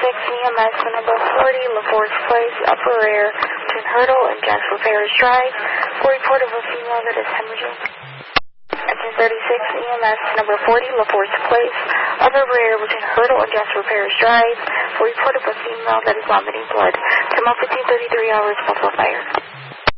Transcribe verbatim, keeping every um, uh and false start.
thirty-six E M S, number forty, LaForest Place, Upper Air, between Hurdle and Jasper Parish Drive, for report of a female that is hemorrhaging. Engine thirty-six E M S, number forty, LaForest Place, Upper Air, between Hurdle and Jasper Parish Drive, for report of a female that is vomiting blood. Come up fifteen thirty-three hours, Buffalo Fire.